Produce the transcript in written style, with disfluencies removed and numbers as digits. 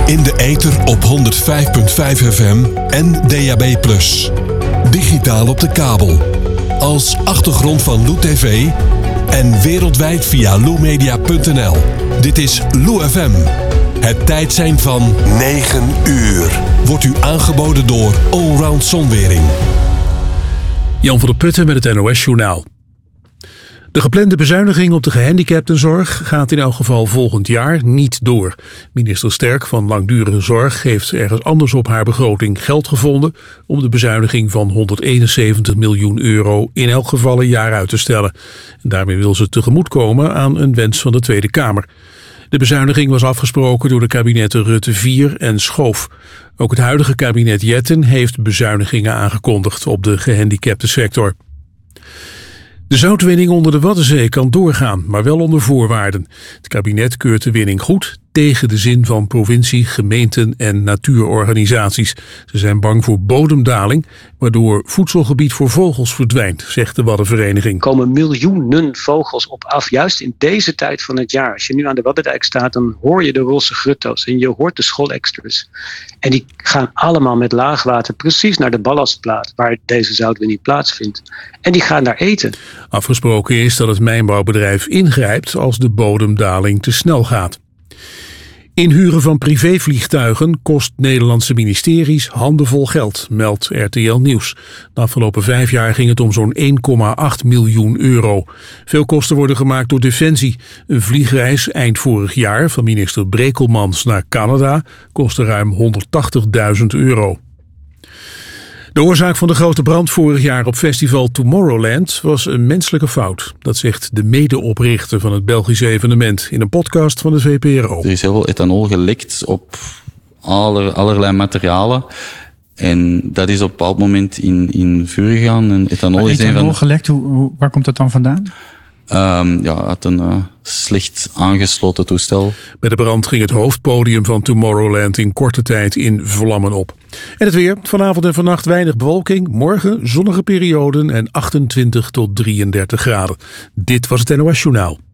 In de ether op 105.5 FM en DAB+. Digitaal op de kabel. Als achtergrond van Lou TV en wereldwijd via loumedia.nl. Dit is Lou FM. Het tijdsein van 9 uur. Wordt u aangeboden door Allround Zonwering. Jan van der Putten met het NOS-journaal. De geplande bezuiniging op de gehandicaptenzorg gaat in elk geval volgend jaar niet door. Minister Sterk van Langdurige Zorg heeft ergens anders op haar begroting geld gevonden om de bezuiniging van 171 miljoen euro in elk geval een jaar uit te stellen. En daarmee wil ze tegemoetkomen aan een wens van de Tweede Kamer. De bezuiniging was afgesproken door de kabinetten Rutte 4 en Schoof. Ook het huidige kabinet Jetten heeft bezuinigingen aangekondigd op de gehandicaptensector. De zoutwinning onder de Waddenzee kan doorgaan, maar wel onder voorwaarden. Het kabinet keurt de winning goed tegen de zin van provincie, gemeenten en natuurorganisaties. Ze zijn bang voor bodemdaling, waardoor voedselgebied voor vogels verdwijnt, zegt de Waddenvereniging. Er komen miljoenen vogels op af, juist in deze tijd van het jaar. Als je nu aan de Waddendijk staat, dan hoor je de roze grutto's en je hoort de scholeksters. En die gaan allemaal met laagwater precies naar de ballastplaat waar deze zoutwinning plaatsvindt. En die gaan daar eten. Afgesproken is dat het mijnbouwbedrijf ingrijpt als de bodemdaling te snel gaat. Inhuren van privévliegtuigen kost Nederlandse ministeries handenvol geld, meldt RTL Nieuws. De afgelopen 5 jaar ging het om zo'n 1,8 miljoen euro. Veel kosten worden gemaakt door Defensie. Een vliegreis eind vorig jaar van minister Brekelmans naar Canada kostte ruim 180.000 euro. De oorzaak van de grote brand vorig jaar op festival Tomorrowland was een menselijke fout. Dat zegt de medeoprichter van het Belgische evenement in een podcast van de VPRO. Er is heel veel ethanol gelekt op allerlei materialen. En dat is op een bepaald moment in vuur gegaan. En ethanol gelekt, waar komt dat dan vandaan? Uit een slecht aangesloten toestel. Bij de brand ging het hoofdpodium van Tomorrowland in korte tijd in vlammen op. En het weer. Vanavond en vannacht weinig bewolking. Morgen zonnige perioden en 28 tot 33 graden. Dit was het NOS Journaal.